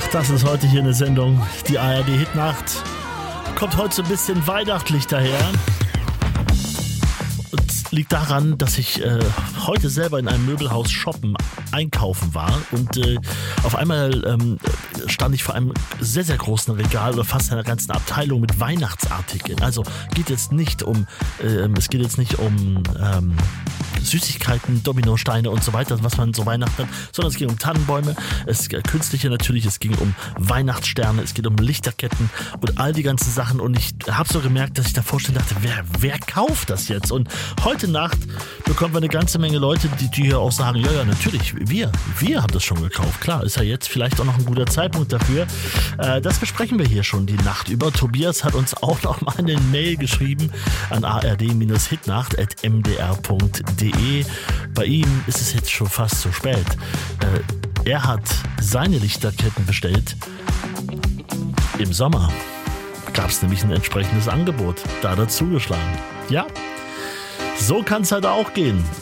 Ach, das ist heute hier eine Sendung. Die ARD Hitnacht kommt heute so ein bisschen weihnachtlich daher. Und liegt daran, dass ich heute selber in einem Möbelhaus shoppen, einkaufen war. Und auf einmal stand ich vor einem sehr, sehr großen Regal oder fast einer ganzen Abteilung mit Weihnachtsartikeln. Also geht jetzt nicht um Süßigkeiten, Dominosteine und so weiter, was man so Weihnachten hat, sondern es ging um Tannenbäume, künstliche natürlich, es ging um Weihnachtssterne, es geht um Lichterketten und all die ganzen Sachen. Und ich habe so gemerkt, dass ich davor stehen dachte, wer kauft das jetzt? Und heute Nacht bekommen wir eine ganze Menge Leute, die hier auch sagen, ja, natürlich, wir haben das schon gekauft. Klar, ist ja jetzt vielleicht auch noch ein guter Zeitpunkt dafür. Das besprechen wir hier schon die Nacht über. Tobias hat uns auch noch mal eine Mail geschrieben an ard-hitnacht@mdr.de. Bei ihm ist es jetzt schon fast zu spät. Er hat seine Lichterketten bestellt. Im Sommer gab es nämlich ein entsprechendes Angebot. Da hat er zugeschlagen. Ja, so kann es halt auch gehen.